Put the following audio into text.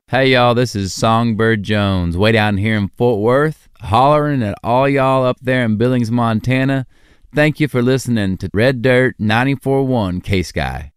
Hey y'all, this is Songbird Jones, way down here in Fort Worth, hollering at all y'all up there in Billings, Montana. Thank you for listening to Red Dirt 94.1 K-Sky.